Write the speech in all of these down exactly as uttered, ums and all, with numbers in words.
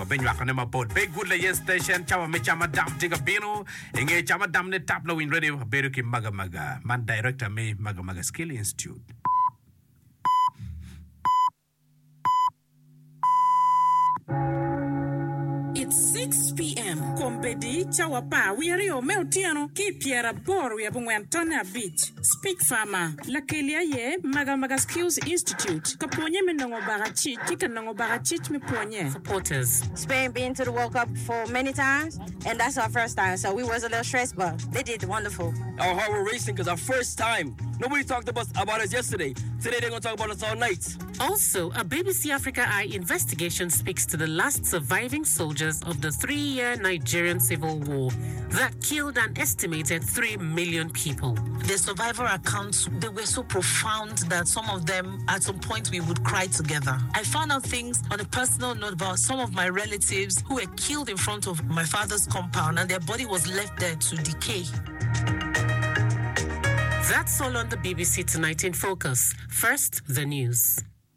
Benywa kane mapod. Be good la yes station chawa me chama dam tiga bino. Inge chama dam ne tap lo in radio beru ki maga maga. Man director me maga maga skill institute. It's six p.m. Kompedi chawapa wiario meutiano ki piera bor we Antona Beach. Speak Farmer. La kelia ye maga maga skills institute. Kaponye menongo barachi kika nongo barachi me ponye. Supporters. Spain been to the World Cup for many times, and that's our first time. So we was a little stressed, but they did wonderful. Our heart was racing because our first time. Nobody talked about, about us yesterday. Today they're going to talk about us all night. Also, a B B C Africa Eye investigation speaks to the last surviving soldiers of the three-year Nigerian civil war that killed an estimated three million people. The survivor accounts, they were so profound that some of them, at some point, we would cry together. I found out things on a personal note about some of my relatives who were killed in front of my father's compound, and their body was left there to decay. That's all on the B B C Tonight in Focus. First, the news.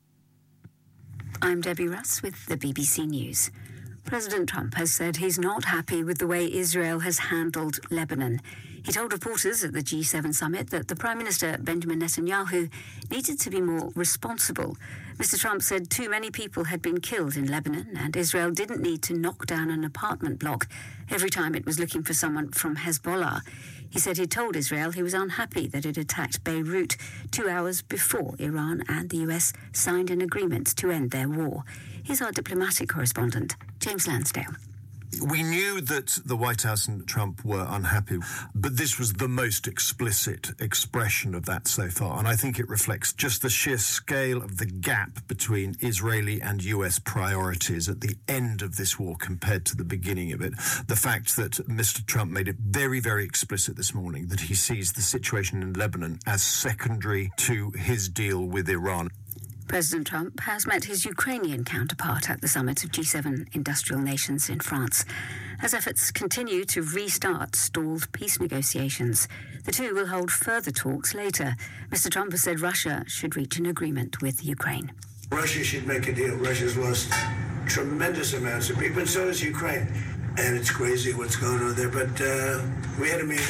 I'm Debbie Russ with the B B C News. President Trump has said he's not happy with the way Israel has handled Lebanon. He told reporters at the G seven summit that the Prime Minister, Benjamin Netanyahu, needed to be more responsible. Mister Trump said too many people had been killed in Lebanon and Israel didn't need to knock down an apartment block every time it was looking for someone from Hezbollah. He said he told Israel he was unhappy that it attacked Beirut two hours before Iran and the U S signed an agreement to end their war. Here's our diplomatic correspondent, James Lansdale. We knew that the White House and Trump were unhappy, but this was the most explicit expression of that so far. And I think it reflects just the sheer scale of the gap between Israeli and U S priorities at the end of this war compared to the beginning of it. The fact that Mister Trump made it very, very explicit this morning that he sees the situation in Lebanon as secondary to his deal with Iran. President Trump has met his Ukrainian counterpart at the summit of G seven industrial nations in France, as efforts continue to restart stalled peace negotiations. The two will hold further talks later. Mister Trump has said Russia should reach an agreement with Ukraine. Russia should make a deal. Russia's lost tremendous amounts of people, and so has Ukraine. And it's crazy what's going on there, but uh, we had a meeting.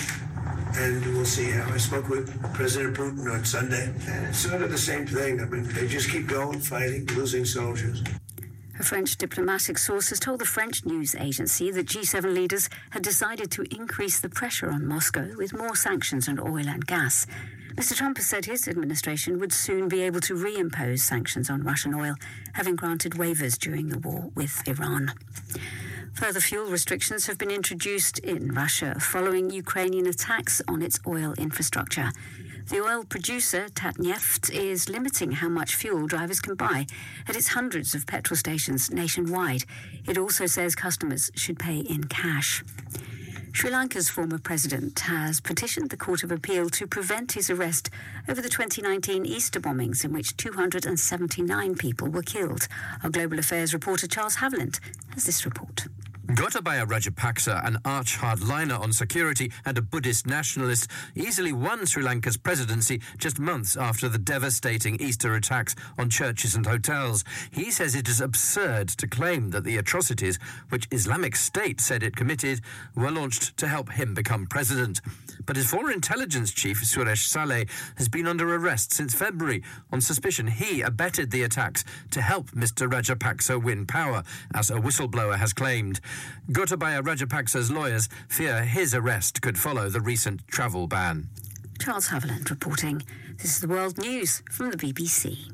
And we'll see how. I spoke with President Putin on Sunday, and it's sort of the same thing. I mean, they just keep going, fighting, losing soldiers. A French diplomatic source has told the French news agency that G seven leaders had decided to increase the pressure on Moscow with more sanctions on oil and gas. Mister Trump has said his administration would soon be able to reimpose sanctions on Russian oil, having granted waivers during the war with Iran. Further fuel restrictions have been introduced in Russia following Ukrainian attacks on its oil infrastructure. The oil producer, Tatneft, is limiting how much fuel drivers can buy at its hundreds of petrol stations nationwide. It also says customers should pay in cash. Sri Lanka's former president has petitioned the Court of Appeal to prevent his arrest over the twenty nineteen Easter bombings in which two hundred seventy-nine people were killed. Our Global Affairs reporter Charles Haviland has this report. Gotabaya Rajapaksa, an arch-hardliner on security and a Buddhist nationalist, easily won Sri Lanka's presidency just months after the devastating Easter attacks on churches and hotels. He says it is absurd to claim that the atrocities, which Islamic State said it committed, were launched to help him become president. But his former intelligence chief, Suresh Saleh, has been under arrest since February on suspicion he abetted the attacks to help Mister Rajapaksa win power, as a whistleblower has claimed. Gotabaya Rajapaksa's lawyers fear his arrest could follow the recent travel ban. Charles Haviland reporting. This is the World News from the B B C.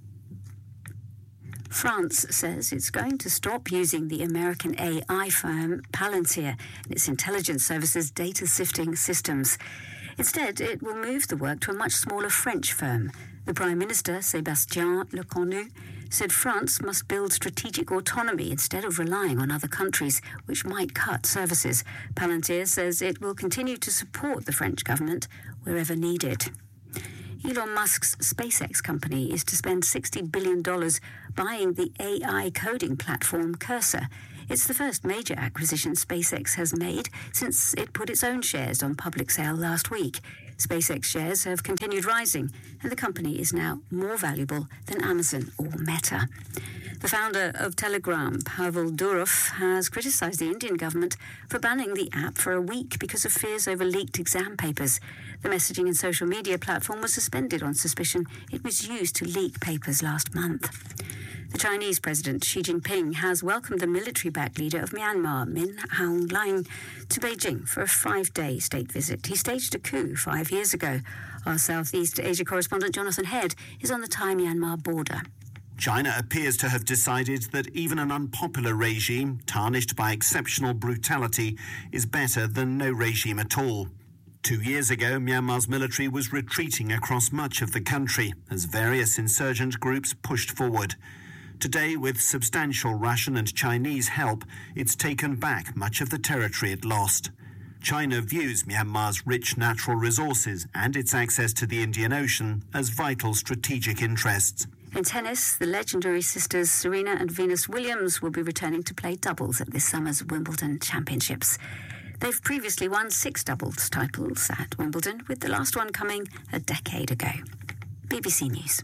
France says it's going to stop using the American A I firm Palantir and its intelligence services data sifting systems. Instead, it will move the work to a much smaller French firm. The Prime Minister, Sébastien Lecornu, said France must build strategic autonomy instead of relying on other countries, which might cut services. Palantir says it will continue to support the French government wherever needed. Elon Musk's SpaceX company is to spend sixty billion dollars buying the A I coding platform Cursor. It's the first major acquisition SpaceX has made since it put its own shares on public sale last week. SpaceX shares have continued rising and the company is now more valuable than Amazon or Meta. The founder of Telegram, Pavel Durov, has criticised the Indian government for banning the app for a week because of fears over leaked exam papers. The messaging and social media platform was suspended on suspicion it was used to leak papers last month. The Chinese President Xi Jinping has welcomed the military-backed leader of Myanmar, Min Aung Hlaing, to Beijing for a five-day state visit. He staged a coup five years ago. Our Southeast Asia correspondent Jonathan Head is on the Thai-Myanmar border. China appears to have decided that even an unpopular regime, tarnished by exceptional brutality, is better than no regime at all. Two years ago, Myanmar's military was retreating across much of the country as various insurgent groups pushed forward. Today, with substantial Russian and Chinese help, it's taken back much of the territory it lost. China views Myanmar's rich natural resources and its access to the Indian Ocean as vital strategic interests. In tennis, the legendary sisters Serena and Venus Williams will be returning to play doubles at this summer's Wimbledon Championships. They've previously won six doubles titles at Wimbledon, with the last one coming a decade ago. B B C News.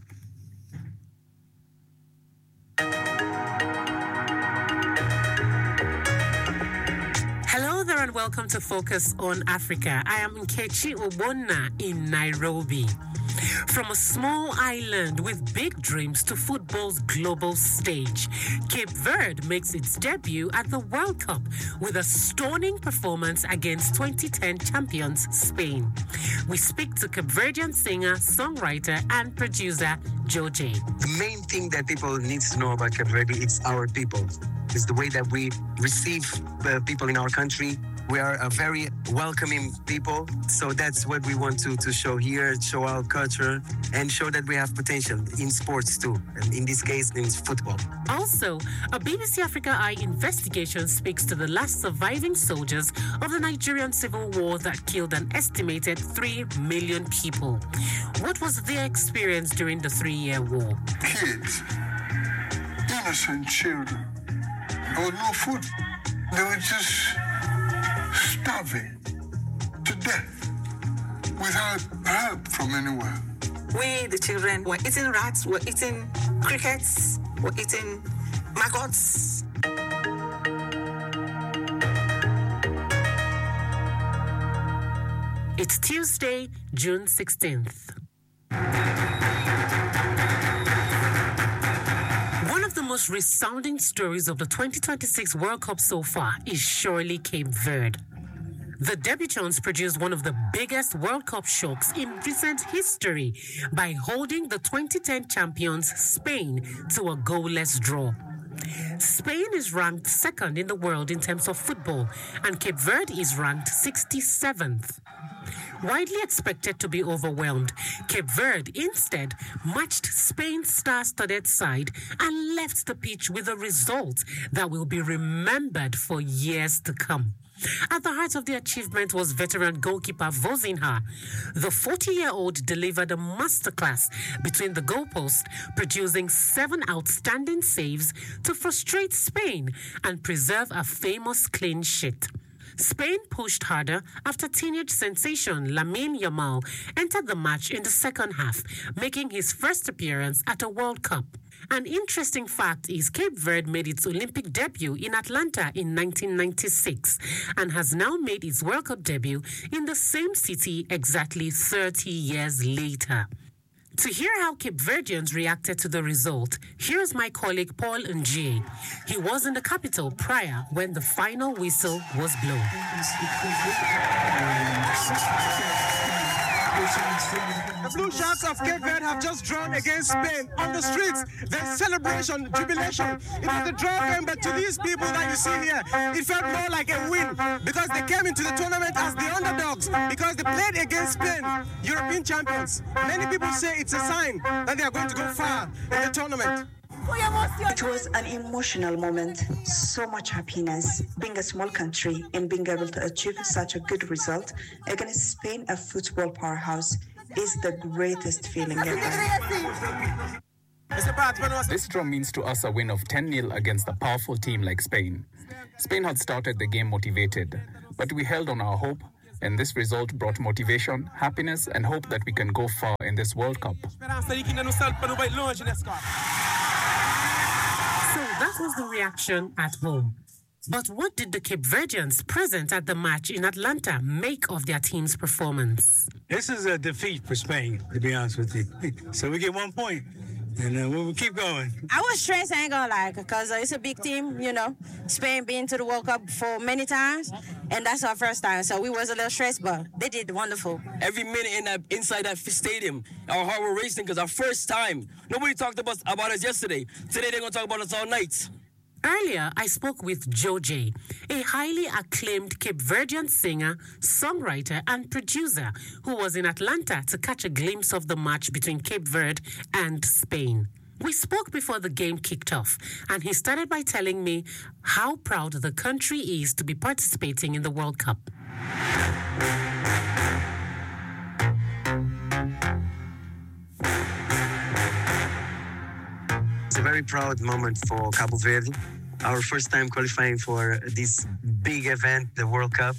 Hello there and welcome to Focus on Africa. I am Nkechi Obonna in Nairobi. From a small island with big dreams to football's global stage, Cape Verde makes its debut at the World Cup with a stunning performance against twenty ten champions Spain. We speak to Cape Verdean singer, songwriter and producer Joji. The main thing that people need to know about Cape Verde is our people. It's the way that we receive the people in our country. We are a very welcoming people, so that's what we want to, to show here, show our culture, and show that we have potential in sports too, and in this case, in football. Also, a B B C Africa Eye investigation speaks to the last surviving soldiers of the Nigerian Civil War that killed an estimated three million people. What was their experience during the three-year war? Kids, innocent children, there was no food. They were just starving to death without help from anywhere. We, the children, were eating rats, were eating crickets, were eating maggots. It's Tuesday, June sixteenth. One of the most resounding stories of the twenty twenty-six World Cup so far is surely Cape Verde. The debutants produced one of the biggest World Cup shocks in recent history by holding the twenty ten champions Spain to a goalless draw. Spain is ranked second in the world in terms of football, and Cape Verde is ranked sixty-seventh. Widely expected to be overwhelmed, Cape Verde instead matched Spain's star-studded side and left the pitch with a result that will be remembered for years to come. At the heart of the achievement was veteran goalkeeper Vozinha. The forty-year-old delivered a masterclass between the goalposts, producing seven outstanding saves to frustrate Spain and preserve a famous clean sheet. Spain pushed harder after teenage sensation Lamine Yamal entered the match in the second half, making his first appearance at a World Cup. An interesting fact is Cape Verde made its Olympic debut in Atlanta in nineteen ninety-six and has now made its World Cup debut in the same city exactly thirty years later. To hear how Cape Verdeans reacted to the result, here's my colleague Paul Njie. He was in the capital prior when the final whistle was blown. The Blue Sharks of Cape Verde have just drawn against Spain. On the streets, there's celebration, jubilation. It was a draw game, but to these people that you see here, it felt more like a win because they came into the tournament as the underdogs because they played against Spain, European champions. Many people say it's a sign that they are going to go far in the tournament. It was an emotional moment, so much happiness, being a small country and being able to achieve such a good result against Spain, a football powerhouse, is the greatest feeling ever. This draw means to us a win of ten nil against a powerful team like Spain. Spain had started the game motivated, but we held on our hope And this result brought motivation, happiness, and hope that we can go far in this World Cup. So that was the reaction at home. But what did the Cape Verdeans present at the match in Atlanta make of their team's performance? This is a defeat for Spain, to be honest with you. So we get one point, and uh, we'll keep going. I was stressed, I ain't gonna lie, because uh, it's a big team, you know. Spain been to the World Cup for many times, and that's our first time. So we was a little stressed, but they did wonderful. Every minute in that inside that stadium, our heart was racing because our first time. Nobody talked about, about us yesterday. Today they're gonna talk about us all night. Earlier, I spoke with Joe J, a highly acclaimed Cape Verdean singer, songwriter, and producer who was in Atlanta to catch a glimpse of the match between Cape Verde and Spain. We spoke before the game kicked off, and he started by telling me how proud the country is to be participating in the World Cup. It's a very proud moment for Cabo Verde. Our first time qualifying for this big event, the World Cup.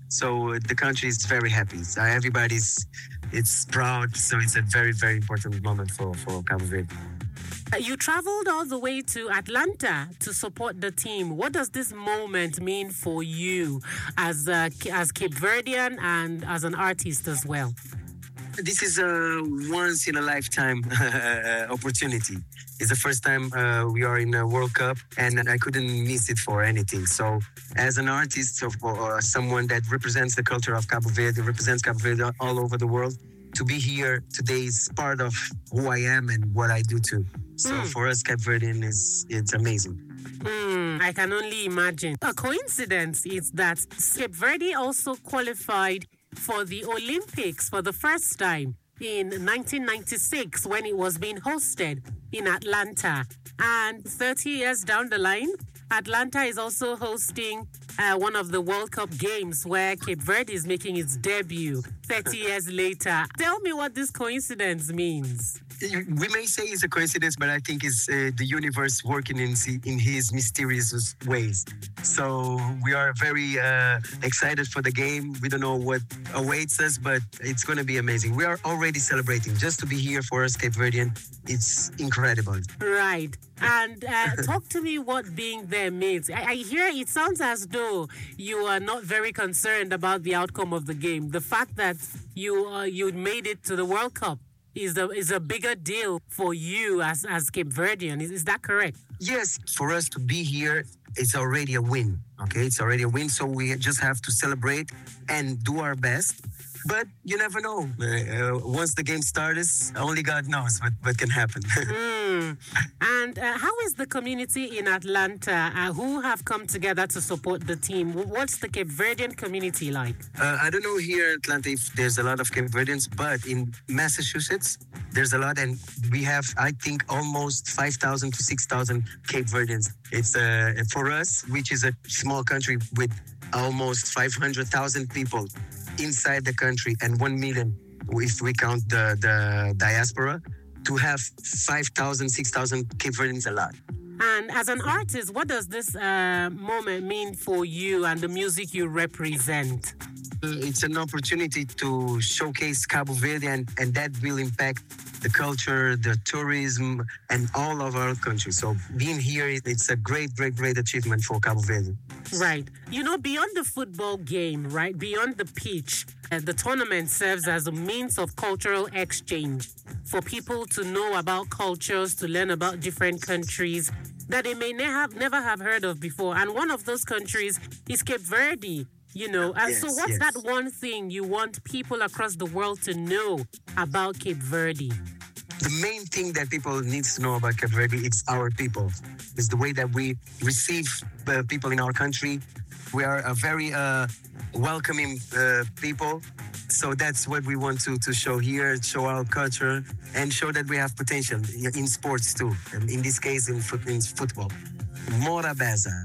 So the country is very happy. So everybody's it's proud. So it's a very, very important moment for, for Cabo Verde. You traveled all the way to Atlanta to support the team. What does this moment mean for you as a, as Cape Verdean and as an artist as well? This is a once in a lifetime opportunity. It's the first time uh, we are in a World Cup, and I couldn't miss it for anything. So, as an artist or, or someone that represents the culture of Cabo Verde, represents Cabo Verde all over the world, to be here today is part of who I am and what I do too. So, mm. for us, Cape Verdean is it's amazing. Mm, I can only imagine. A coincidence is that Cape Verde also qualified for the Olympics for the first time in nineteen ninety-six when it was being hosted in Atlanta. And thirty years down the line, Atlanta is also hosting uh, one of the World Cup games where Cape Verde is making its debut thirty years later. Tell me what this coincidence means. We may say it's a coincidence, but I think it's uh, the universe working in in his mysterious ways. So we are very uh, excited for the game. We don't know what awaits us, but it's going to be amazing. We are already celebrating. Just to be here for us, Cape Verdean, it's incredible. Right. And uh, talk to me what being there means. I, I hear it sounds as though you are not very concerned about the outcome of the game. The fact that you uh, you made it to the World Cup is a, is a bigger deal for you as, as Cape Verdean. Is, is that correct? Yes. For us to be here, it's already a win. Okay, it's already a win. So we just have to celebrate and do our best. But you never know. Uh, once the game starts, only God knows what, what can happen. mm. And uh, how is the community in Atlanta uh, who have come together to support the team? What's the Cape Verdean community like? Uh, I don't know here in Atlanta if there's a lot of Cape Verdeans, but in Massachusetts, there's a lot. And we have, I think, almost five thousand to six thousand Cape Verdeans. It's uh, for us, which is a small country with almost five hundred thousand people inside the country and one million if we count the, the diaspora, to have five thousand, six thousand Cape Verdeans a lot. And as an artist, what does this uh, moment mean for you and the music you represent? It's an opportunity to showcase Cabo Verde, and, and that will impact the culture, the tourism, and all of our country. So being here, it's a great, great, great achievement for Cabo Verde. Right. You know, beyond the football game, right, beyond the pitch, uh, the tournament serves as a means of cultural exchange for people to know about cultures, to learn about different countries that they may ne- have, never have heard of before. And one of those countries is Cape Verde. You know, and yes, so what's yes. that one thing you want people across the world to know about Cape Verde? The main thing that people need to know about Cape Verde is our people. It's the way that we receive uh, people in our country. We are a very uh, welcoming uh, people. So that's what we want to, to show here, show our culture, and show that we have potential in sports too. And in this case, in, foot, in football. Morabeza.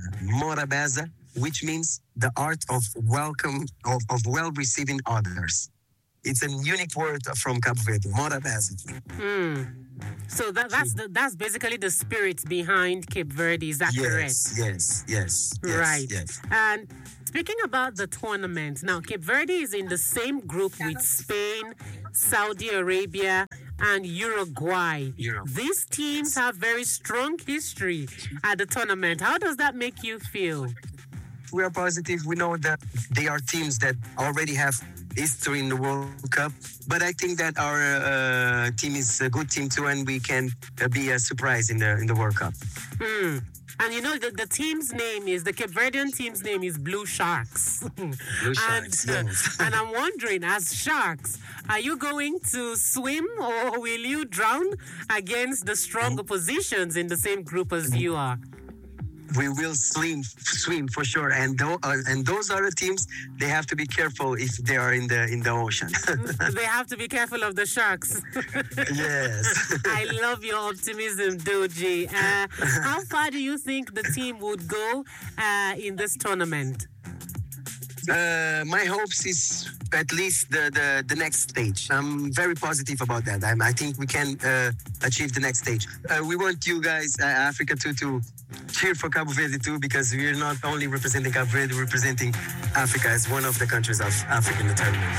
Morabeza, which means the art of welcome, of, of well receiving others. It's a unique word from Cabo Verde, Mora Basic. Hmm. So that, that's the, that's basically the spirit behind Cape Verde. Is that yes, correct? Yes, yes, yes. Right. Yes. And speaking about the tournament, now Cape Verde is in the same group with Spain, Saudi Arabia, and Uruguay. Europe. These teams have very strong history at the tournament. How does that make you feel? We are positive. We know that they are teams that already have history in the World Cup. But I think that our uh, team is a good team too, and we can uh, be a surprise in the in the World Cup. Hmm. And you know, the, the team's name is, the Cape Verdean team's name is Blue Sharks. Blue Sharks, and, yes. and I'm wondering, as Sharks, are you going to swim or will you drown against the strong oppositions in the same group as you are? We will swim, swim for sure, and th- uh, and those other teams, they have to be careful if they are in the in the ocean. They have to be careful of the sharks. Yes. I love your optimism, Doji. Uh, how far do you think the team would go uh, in this tournament? Uh, my hopes is at least the, the, the next stage. I'm very positive about that. I'm, I think we can uh, achieve the next stage. Uh, we want you guys, uh, Africa, too, to cheer for Cabo Verde too, because we're not only representing Cabo Verde, we're representing Africa as one of the countries of Africa in the tournament.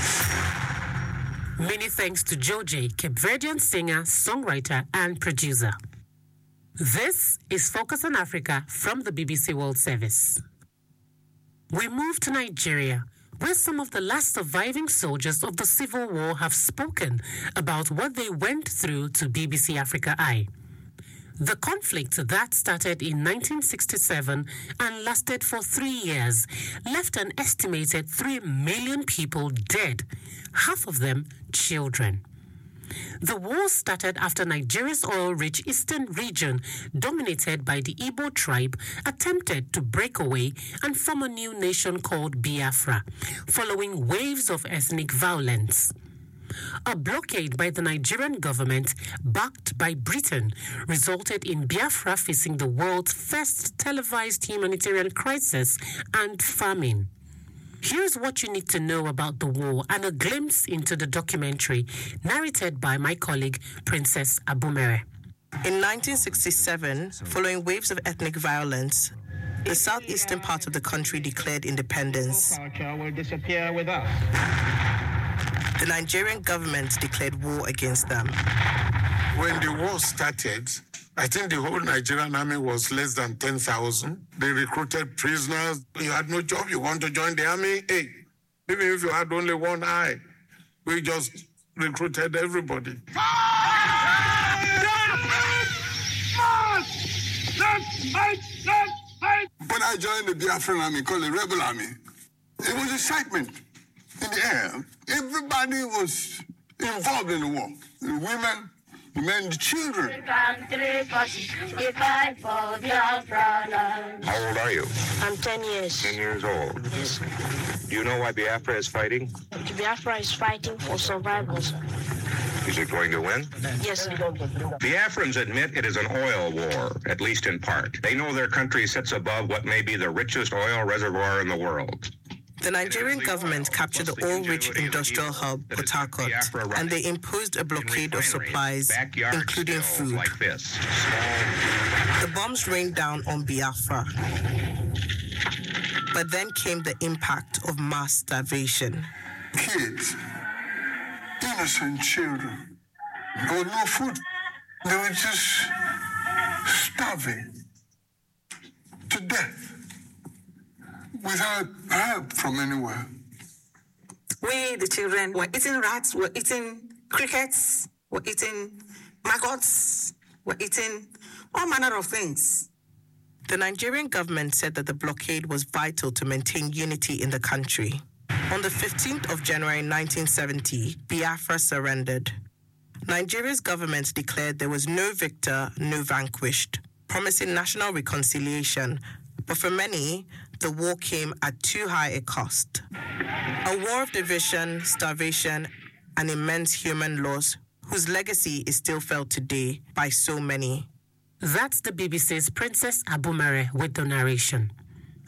Many thanks to Joji, Cape Verdean singer, songwriter, and producer. This is Focus on Africa from the B B C World Service. We move to Nigeria, where some of the last surviving soldiers of the Civil War have spoken about what they went through to B B C Africa Eye. The conflict that started in nineteen sixty-seven and lasted for three years left an estimated three million people dead, half of them children. The war started after Nigeria's oil-rich eastern region, dominated by the Igbo tribe, attempted to break away and form a new nation called Biafra, following waves of ethnic violence. A blockade by the Nigerian government, backed by Britain, resulted in Biafra facing the world's first televised humanitarian crisis and famine. Here's what you need to know about the war and a glimpse into the documentary narrated by my colleague, Princess Abumere. In nineteen sixty-seven, following waves of ethnic violence, the southeastern part of the country declared independence. Will disappear with us. The Nigerian government declared war against them. When the war started, I think the whole Nigerian army was less than ten thousand. They recruited prisoners. You had no job. You want to join the army? Hey, even if you had only one eye, we just recruited everybody. When I joined the Biafran army, called the Rebel Army, it was excitement in the air. Everybody was involved in the war. The women, the men, the children. How old are you? I'm ten years. Ten years old. Yes. Do you know why Biafra is fighting? Biafra is fighting for survival. Is it going to win? Yes, sir. Biafrans admit it is an oil war, at least in part. They know their country sits above what may be the richest oil reservoir in the world. The Nigerian government captured the oil-rich industrial hub, Port Harcourt, and they imposed a blockade of supplies, including food. Like this. The bombs rained down on Biafra. But then came the impact of mass starvation. Kids, innocent children, there was no food. They were just starving to death without help from anywhere. We, the children, were eating rats, were eating crickets, were eating maggots, were eating all manner of things. The Nigerian government said that the blockade was vital to maintain unity in the country. On the fifteenth of January nineteen seventy, Biafra surrendered. Nigeria's government declared there was no victor, no vanquished, promising national reconciliation. But for many, the war came at too high a cost. A war of division, starvation, and immense human loss, whose legacy is still felt today by so many. That's the B B C's Princess Abumere with the narration.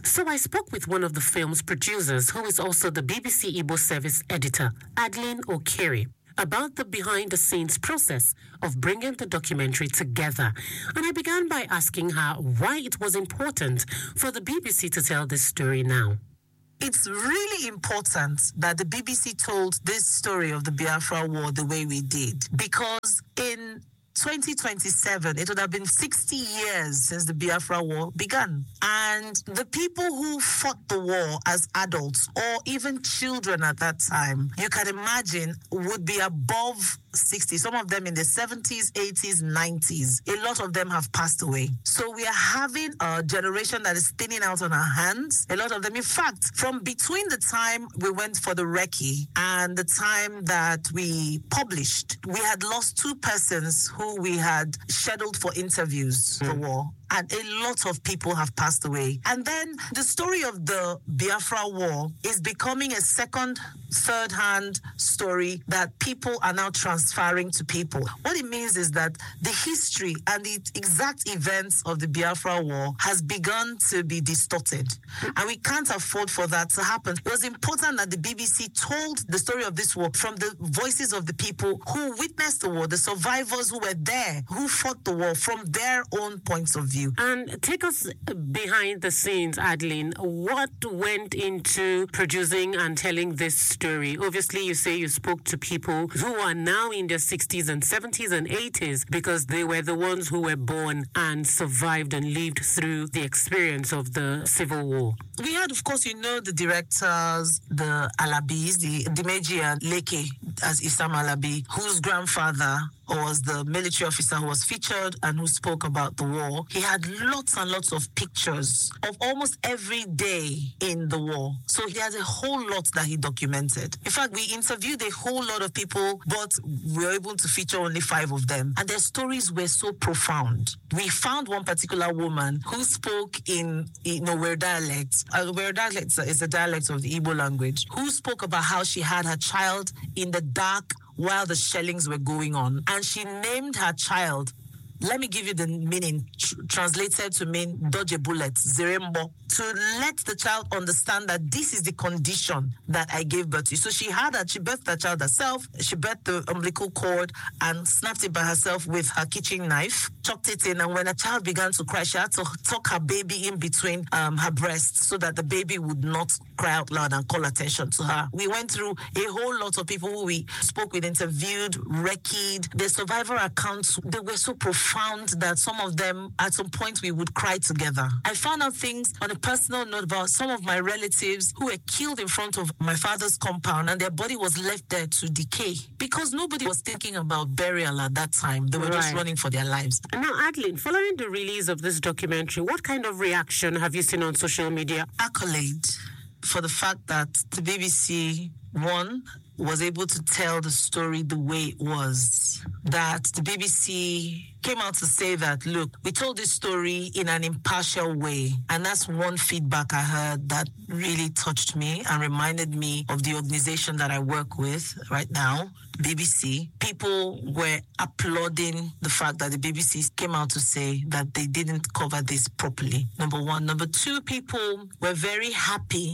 So I spoke with one of the film's producers, who is also the B B C Igbo service editor, Adeline Okere, about the behind-the-scenes process of bringing the documentary together. And I began by asking her why it was important for the B B C to tell this story now. It's really important that the B B C told this story of the Biafra War the way we did, because in twenty twenty-seven, it would have been sixty years since the Biafra War began. And the people who fought the war as adults or even children at that time, you can imagine, would be above sixty. Some of them in the seventies, eighties, nineties. A lot of them have passed away. So we are having a generation that is thinning out on our hands. A lot of them, in fact, from between the time we went for the recce and the time that we published, we had lost two persons who we had scheduled for interviews mm. for war. And a lot of people have passed away. And then the story of the Biafra War is becoming a second, third-hand story that people are now transferring to people. What it means is that the history and the exact events of the Biafra War has begun to be distorted. And we can't afford for that to happen. It was important that the B B C told the story of this war from the voices of the people who witnessed the war, the survivors who were there, who fought the war, from their own points of view. And take us behind the scenes, Adeline. What went into producing and telling this story? Obviously, you say you spoke to people who are now in their sixties and seventies and eighties because they were the ones who were born and survived and lived through the experience of the Civil War. We had, of course, you know, the directors, the Alabis, the Dimeji and Leke as Isam Alabi, whose grandfather was the military officer who was featured and who spoke about the war. He had lots and lots of pictures of almost every day in the war. So he has a whole lot that he documented. In fact, we interviewed a whole lot of people, but we were able to feature only five of them. And their stories were so profound. We found one particular woman who spoke in, you know, Wer dialect. Uh, Wer dialect is a dialect of the Igbo language, who spoke about how she had her child in the dark while the shellings were going on. And she named her child, let me give you the meaning, tr- translated to mean dodge a bullet, Zerembo, to let the child understand that this is the condition that I gave birth to. So she had that, she birthed the child herself, she birthed the umbilical cord and snapped it by herself with her kitchen knife, chopped it in, and when the child began to cry, she had to tuck her baby in between um, her breasts so that the baby would not cry out loud and call attention to her. We went through a whole lot of people who we spoke with, interviewed, recce'd. The survivor accounts, they were so profound that some of them, at some point, we would cry together. I found out things on a personal note about some of my relatives who were killed in front of my father's compound and their body was left there to decay because nobody was thinking about burial at that time. They were right. just running for their lives. And now, Adeline, following the release of this documentary, what kind of reaction have you seen on social media? Accolade for the fact that the B B C, one, was able to tell the story the way it was. That the B B C came out to say that, look, we told this story in an impartial way. And that's one feedback I heard that really touched me and reminded me of the organization that I work with right now, B B C. People were applauding the fact that the B B C came out to say that they didn't cover this properly. Number one. Number two, people were very happy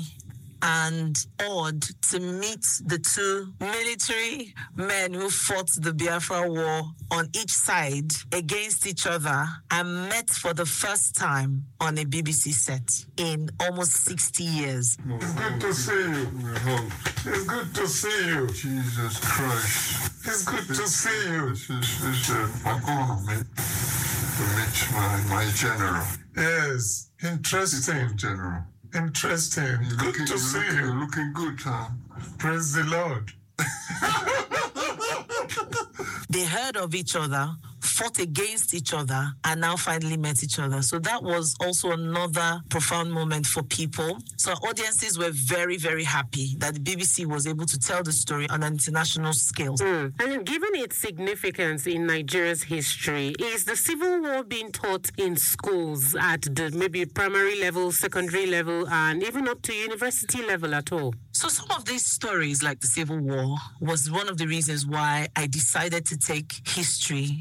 and awed to meet the two military men who fought the Biafra War on each side against each other and met for the first time on a B B C set in almost sixty years. It's good to see you. It's good to see you. Jesus Christ. It's good to see you. This is, this is I'm going to meet, to meet my, my general. Yes, interesting. General. Interesting. You're good looking, to see looking, you. You're looking good, huh? Praise the Lord. They heard of each other, fought against each other, and now finally met each other. So that was also another profound moment for people. So our audiences were very, very happy that the B B C was able to tell the story on an international scale. Mm. And given its significance in Nigeria's history, is the Civil War being taught in schools at the maybe primary level, secondary level, and even up to university level at all? So some of these stories, like the Civil War, was one of the reasons why I decided to take history as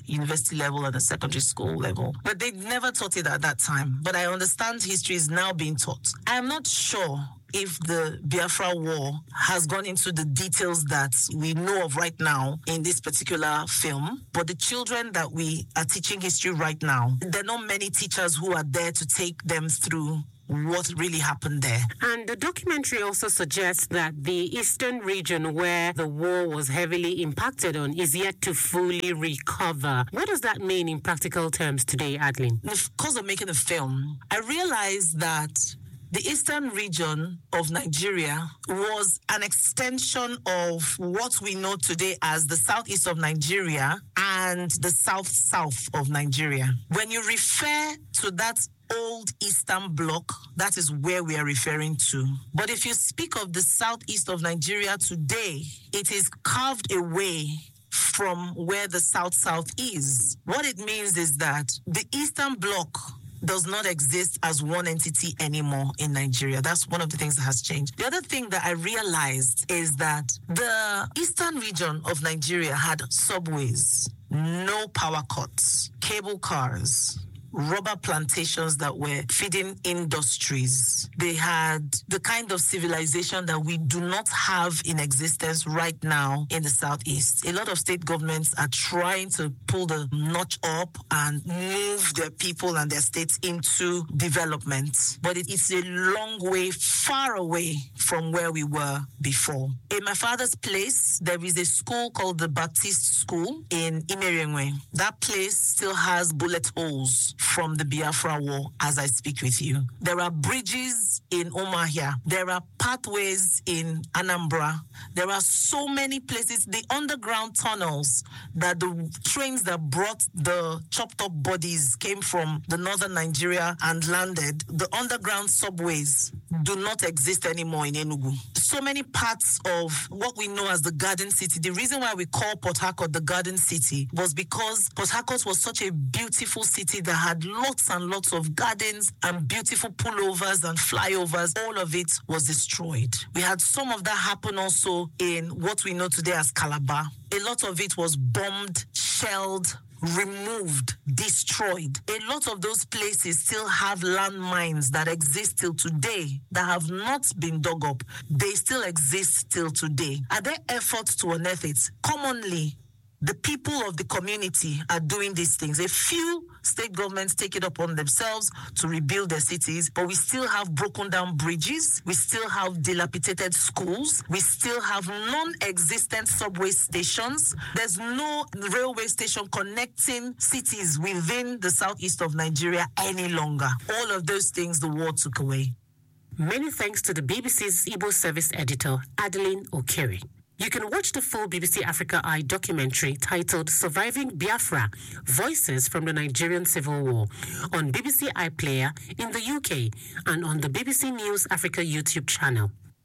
university level and the secondary school level. But they never taught it at that time. But I understand history is now being taught. I am not sure if the Biafra War has gone into the details that we know of right now in this particular film. But the children that we are teaching history right now, there are not many teachers who are there to take them through what really happened there. And the documentary also suggests that the eastern region where the war was heavily impacted on is yet to fully recover. What does that mean in practical terms today, Adeline? Because of making the film, I realized that the eastern region of Nigeria was an extension of what we know today as the southeast of Nigeria and the south-south of Nigeria. When you refer to that old Eastern Bloc, that is where we are referring to. But if you speak of the southeast of Nigeria today, it is carved away from where the south-south is. What it means is that the Eastern Bloc does not exist as one entity anymore in Nigeria. That's one of the things that has changed. The other thing that I realized is that the eastern region of Nigeria had subways, no power cuts, cable cars, rubber plantations that were feeding industries. They had the kind of civilization that we do not have in existence right now in the southeast. A lot of state governments are trying to pull the notch up and move their people and their states into development. But it is a long way, far away from where we were before. In my father's place, there is a school called the Baptist School in Imerienwe. That place still has bullet holes from the Biafra War as I speak with you. There are bridges in Umuahia. There are pathways in Anambra. There are so many places. The underground tunnels that the trains that brought the chopped up bodies came from the northern Nigeria and landed. The underground subways do not exist anymore in Enugu. So many parts of what we know as the Garden City. The reason why we call Port Harcourt the Garden City was because Port Harcourt was such a beautiful city that had lots and lots of gardens and beautiful pullovers and flyovers. All of it was destroyed. We had some of that happen also in what we know today as Calabar. A lot of it was bombed, shelled, removed, destroyed. A lot of those places still have landmines that exist till today that have not been dug up. They still exist till today. Are there efforts to unearth it? Commonly, the people of the community are doing these things. A few state governments take it upon themselves to rebuild their cities, but we still have broken down bridges. We still have dilapidated schools. We still have non-existent subway stations. There's no railway station connecting cities within the southeast of Nigeria any longer. All of those things the war took away. Many thanks to the B B C's Igbo service editor, Adeline Okere. You can watch the full B B C Africa Eye documentary titled Surviving Biafra, Voices from the Nigerian Civil War on B B C iPlayer in the U K and on the B B C News Africa YouTube channel.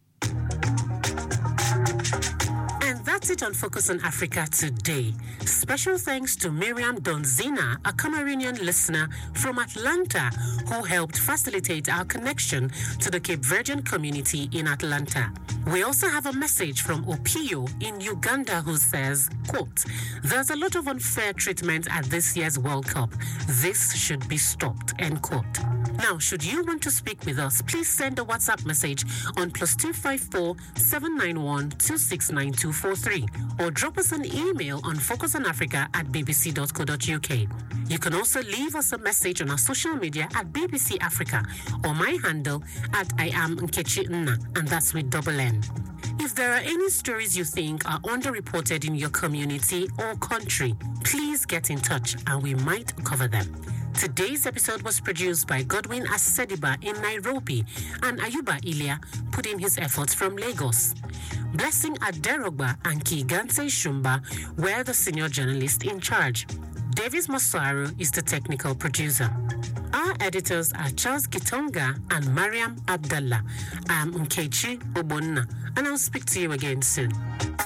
And that's it on Focus on Africa today. Special thanks to Miriam Donzina, a Cameroonian listener from Atlanta, who helped facilitate our connection to the Cape Verdean community in Atlanta. We also have a message from Opio in Uganda who says, quote, "There's a lot of unfair treatment at this year's World Cup. This should be stopped," end quote. Now, should you want to speak with us, please send a WhatsApp message on plus two five four, seven nine one, two six nine two four three or drop us an email on focusonafrica at b b c dot co dot u k. You can also leave us a message on our social media at B B C Africa or my handle at I am Nkechi Nna, and that's with double N. If there are any stories you think are underreported in your community or country, please get in touch and we might cover them. Today's episode was produced by Godwin Asediba in Nairobi and Ayuba Ilya put in his efforts from Lagos. Blessing Aderogba and Kiganse Shumba were the senior journalists in charge. Davis Masaru is the technical producer. Our editors are Charles Gitonga and Mariam Abdallah. I'm Nkechi Obonna, and I'll speak to you again soon.